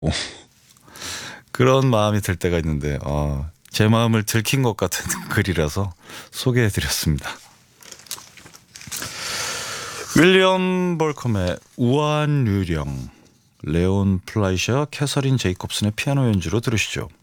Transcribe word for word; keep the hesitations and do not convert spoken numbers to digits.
그런 마음이 들 때가 있는데 어, 제 마음을 들킨 것 같은 글이라서 소개해드렸습니다. 윌리엄 볼컴의 우한 유령, 레온 플라이셔, 캐서린 제이콥슨의 피아노 연주로 들으시죠.